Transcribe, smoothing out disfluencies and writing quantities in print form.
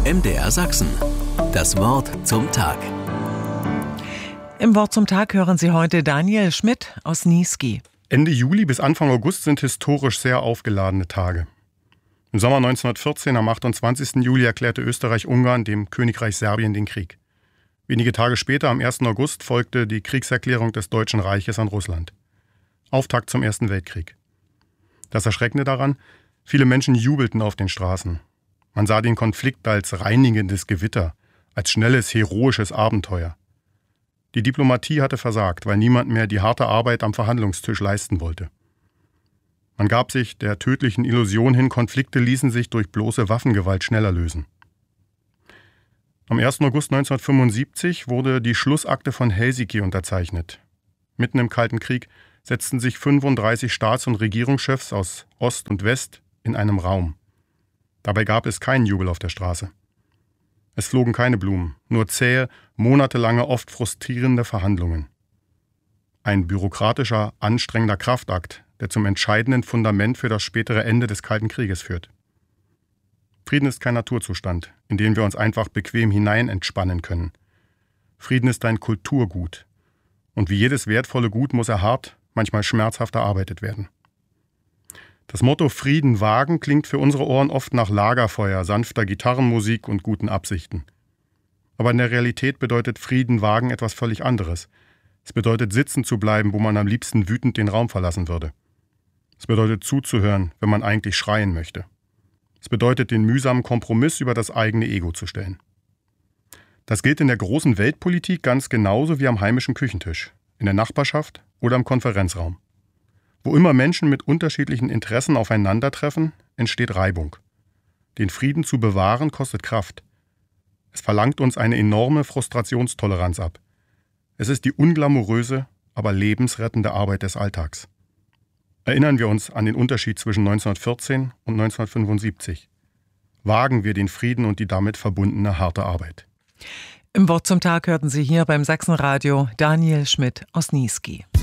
MDR Sachsen. Das Wort zum Tag. Im Wort zum Tag hören Sie heute Daniel Schmidt aus Niesky. Ende Juli bis Anfang August sind historisch sehr aufgeladene Tage. Im Sommer 1914, am 28. Juli, erklärte Österreich-Ungarn dem Königreich Serbien den Krieg. Wenige Tage später, am 1. August, folgte die Kriegserklärung des Deutschen Reiches an Russland. Auftakt zum Ersten Weltkrieg. Das Erschreckende daran: viele Menschen jubelten auf den Straßen. Man sah den Konflikt als reinigendes Gewitter, als schnelles, heroisches Abenteuer. Die Diplomatie hatte versagt, weil niemand mehr die harte Arbeit am Verhandlungstisch leisten wollte. Man gab sich der tödlichen Illusion hin, Konflikte ließen sich durch bloße Waffengewalt schneller lösen. Am 1. August 1975 wurde die Schlussakte von Helsinki unterzeichnet. Mitten im Kalten Krieg setzten sich 35 Staats- und Regierungschefs aus Ost und West in einem Raum. Dabei gab es keinen Jubel auf der Straße. Es flogen keine Blumen, nur zähe, monatelange, oft frustrierende Verhandlungen. Ein bürokratischer, anstrengender Kraftakt, der zum entscheidenden Fundament für das spätere Ende des Kalten Krieges führt. Frieden ist kein Naturzustand, in den wir uns einfach bequem hinein entspannen können. Frieden ist ein Kulturgut. Und wie jedes wertvolle Gut muss er hart, manchmal schmerzhaft erarbeitet werden. Das Motto Frieden wagen klingt für unsere Ohren oft nach Lagerfeuer, sanfter Gitarrenmusik und guten Absichten. Aber in der Realität bedeutet Frieden wagen etwas völlig anderes. Es bedeutet, sitzen zu bleiben, wo man am liebsten wütend den Raum verlassen würde. Es bedeutet, zuzuhören, wenn man eigentlich schreien möchte. Es bedeutet, den mühsamen Kompromiss über das eigene Ego zu stellen. Das gilt in der großen Weltpolitik ganz genauso wie am heimischen Küchentisch, in der Nachbarschaft oder im Konferenzraum. Wo immer Menschen mit unterschiedlichen Interessen aufeinandertreffen, entsteht Reibung. Den Frieden zu bewahren kostet Kraft. Es verlangt uns eine enorme Frustrationstoleranz ab. Es ist die unglamouröse, aber lebensrettende Arbeit des Alltags. Erinnern wir uns an den Unterschied zwischen 1914 und 1975. Wagen wir den Frieden und die damit verbundene harte Arbeit. Im Wort zum Tag hörten Sie hier beim Sachsenradio Daniel Schmidt aus Niesky.